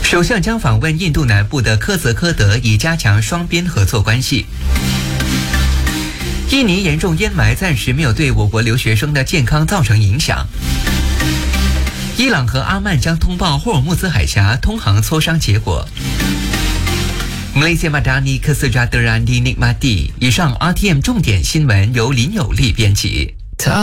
首相将访问印度南部的科泽科德，以加强双边合作关系。印尼严重烟霾暂时没有对我国留学生的健康造成影响。伊朗和阿曼将通报霍尔木兹海峡通航磋商结果。Malaysia Madani Kesejahteraan di Nikmati。以上 RTM 重点新闻由林有利编辑。